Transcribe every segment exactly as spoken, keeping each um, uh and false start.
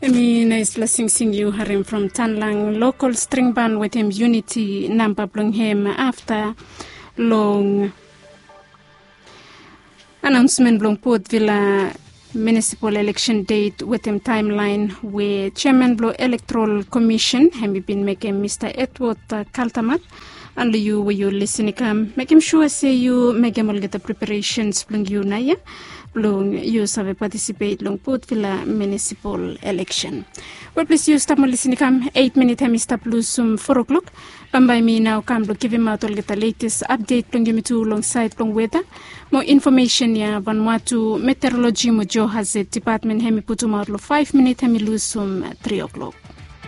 Emi na isla sing sing you harim from Tanlang local string band with him unity number blong him after long announcement blong Port Villa municipal election date with him timeline where chairman blow electoral commission hemi been making Mister Edward Kaltamat and you were you listening come make him sure say you make him all get the preparations blong you na ya long you have participate long Port Villa municipal election. Well, please you stop my listening come eight minute hemi stop lose some four o'clock. Bambay me now come look give him out all get the latest update long give me two long side long weather. More information ya Vanuatu meteorology mo jo has it department hemi put um out five minute hemi lose some three o'clock.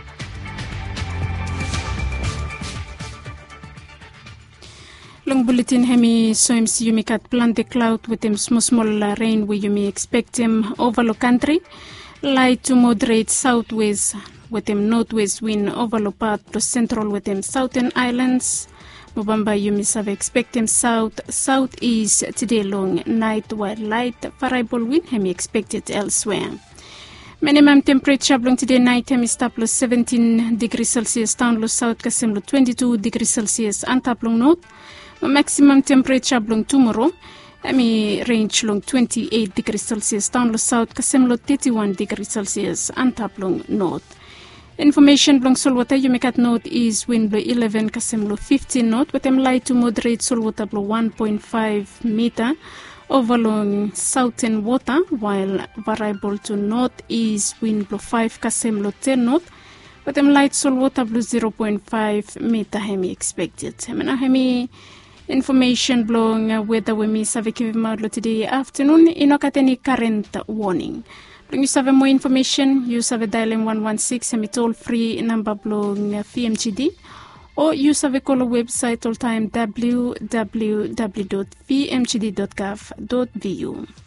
Long bulletin hemi so M C you make at plant the cloud with them small small uh, rain where you may expect him over the country. Light to moderate southwest with them northwest wind over the part to central with them southern islands. Mobamba you may have expect him south southeast today long night while light variable wind hemi expected elsewhere. Minimum temperature blong today night hemi stop plus seventeen degrees Celsius down low south kasim twenty-two degrees Celsius antap long north. Maximum temperature blong tomorrow hemi range long twenty-eight degrees Celsius down low south kasim thirty-one degrees Celsius antap long north. Information blong solwater you make at north is wind blow eleven kasim fifteen north with them light to moderate solwater blow one point five meter over long southern water while variable to north is wind blow five kasim ten north with them light solwater blow zero point five meter hemi expected. Hemi hemi information blowing uh, weather we miss have given today afternoon inokateni current warning. When you have more information, you have dialing one one six hemi toll free number blowing uh, V M G D or use have a call website all time w w w dot v m g d dot gov dot v u.